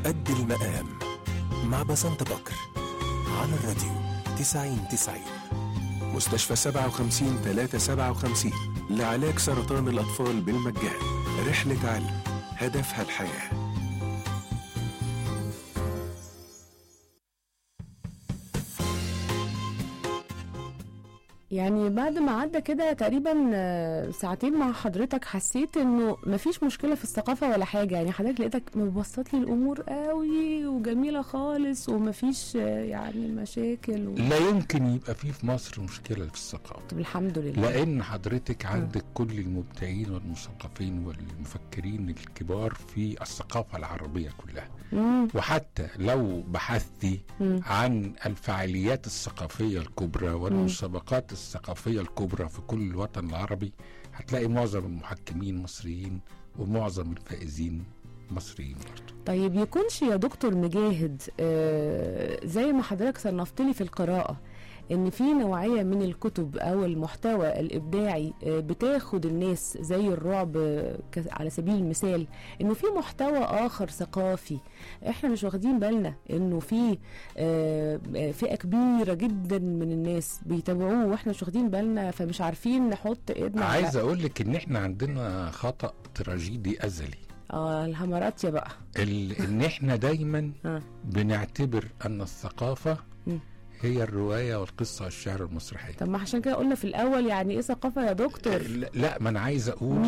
قد المقام مع بسنت بكر على الراديو 90-90. مستشفى 57-357 لعلاج سرطان الأطفال بالمجان. رحلة علم هدفها الحياة. يعني بعد ما عدى كده تقريبا ساعتين مع حضرتك حسيت انه مفيش مشكله في الثقافه ولا حاجه. يعني حضرتك لقيتك مبسط لي الامور قوي وجميله خالص ومفيش يعني مشاكل لا يمكن يبقى في مصر مشكله في الثقافه. طب الحمد لله. لان حضرتك عندك كل المبدعين والمثقفين والمفكرين الكبار في الثقافه العربيه كلها. وحتى لو بحثتي عن الفعاليات الثقافيه الكبرى والمسابقات الثقافية الكبرى في كل الوطن العربي هتلاقي معظم المحكمين مصريين ومعظم الفائزين مصريين برضه. طيب يكونش يا دكتور مجاهد زي ما حضرتك صنفت لي في القراءة ان في نوعية من الكتب او المحتوى الابداعي بتاخد الناس زي الرعب على سبيل المثال، انه في محتوى اخر ثقافي احنا مش واخدين بالنا انه في فئة كبيرة جدا من الناس بيتابعوه واحنا مش واخدين بالنا فمش عارفين نحط ايدنا. عايز اقول لك ان احنا عندنا خطأ تراجيدي ازلي. الهمرات يا بقى ان احنا دايما بنعتبر ان الثقافة هي الرواية والقصة والشعر والمسرحية. طب ما عشان كده قلنا في الأول يعني إيه ثقافة يا دكتور؟ لا ما أنا عايز أقول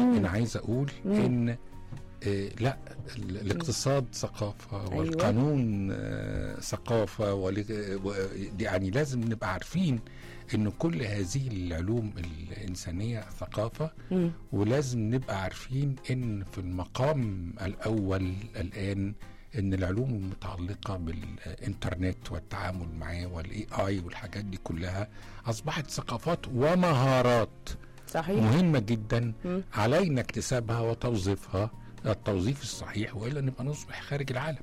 إن لا الاقتصاد ثقافة والقانون ثقافة يعني لازم نبقى عارفين إن كل هذه العلوم الإنسانية ثقافة. ولازم نبقى عارفين إن في المقام الأول الآن ان العلوم المتعلقة بالانترنت والتعامل معاه والاي اي والحاجات دي كلها اصبحت ثقافات ومهارات صحيح مهمة جدا علينا اكتسابها وتوظيفها التوظيف الصحيح، وإلا نبقى نصبح خارج العالم.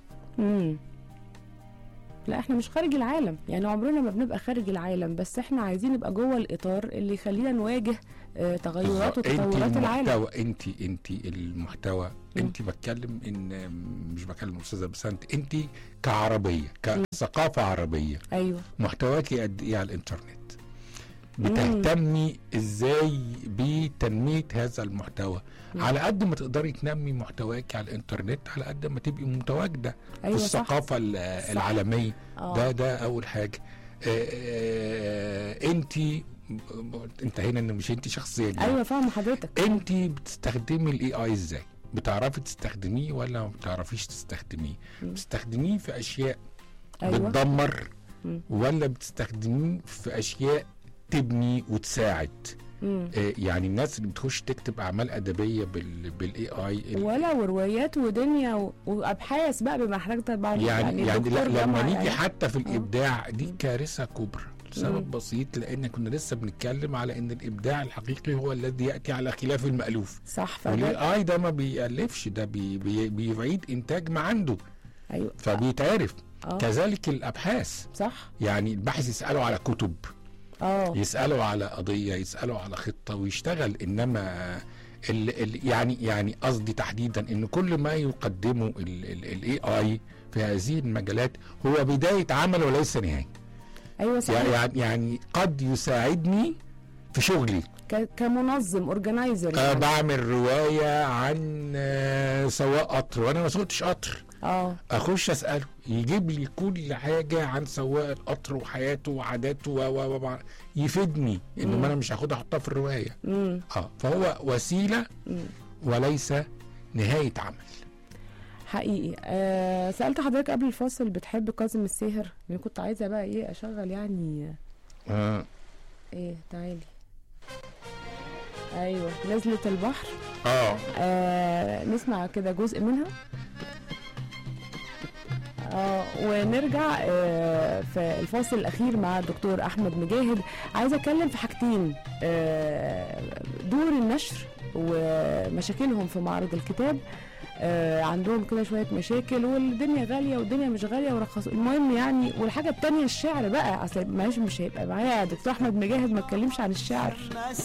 لا احنا مش خارج العالم، يعني عمرنا ما بنبقى خارج العالم، بس احنا عايزين نبقى جوه الاطار اللي يخلينا نواجه تغيرات وتطورات العالم. انت المحتوى انت بتكلم ان مش بكلم استاذه بسنت، انت كعربيه كثقافه عربيه ايوه محتواكي قد ايه على الانترنت؟ بتهتمي ازاي بتنميه هذا المحتوى؟ على قد ما تقدري تنمي محتواك على الانترنت على قد ما تبقي متواجده في الثقافه العالميه. ده اول حاجه. انت هنا ان مش انت شخصيا يعني. ايوه فاهمه حضرتك. انت بتستخدمي الاي اي ازاي؟ بتعرفي تستخدميه ولا ما بتعرفيش تستخدميه؟ بتستخدميه في اشياء بتدمر ولا بتستخدميه في اشياء تبني وتساعد؟ يعني الناس اللي بتخش تكتب اعمال ادبيه بالاي اي ولا وروايات ودنيا وابحاث بقى بما حضرتك يعني لما نيجي حتى في الابداع دي كارثه كبرى لسبب بسيط، لان كنا لسه بنتكلم على ان الابداع الحقيقي هو الذي ياتي على خلاف المالوف. صح. والاي اي ده ما بيالفش، ده بيعيد انتاج ما عنده. ايوه فبيتعرف. كذلك الابحاث صح، يعني الباحث يسالوا على كتب يسألوا على قضية، يسألوا على خطة ويشتغل. إنما يعني قصدي تحديدا إن كل ما يقدمه ال AI في هذه المجالات هو بداية عمل وليس نهاية. أيوة صحيح. يعني قد يساعدني في شغلي كمنظم اورجنايزر. يعني بعمل رواية عن سواق قطر وأنا ما سوقتش قطر. اخش اساله يجيب لي كل حاجه عن سواق القطر وحياته وعاداته يفيدني انه ما انا مش هاخدها احطها في الروايه. فهو وسيله وليس نهايه عمل حقيقي. سالت حضرتك قبل الفاصل بتحب كاظم الساهر؟ يعني كنت عايزه بقى ايه اشغل يعني ايه تعالي. ايوه نزلة البحر. نسمع كده جزء منها ونرجع في الفاصل الأخير مع الدكتور أحمد مجاهد. عايزة أتكلم في حاجتين، دور النشر ومشاكلهم في معرض الكتاب. عندهم كده شوية مشاكل والدنيا غالية والدنيا مش غالية ورخصوا المهم يعني. والحاجة التانية الشعر بقى، أصل مش هيبقى معايا دكتور أحمد مجاهد ما اتكلمش عن الشعر.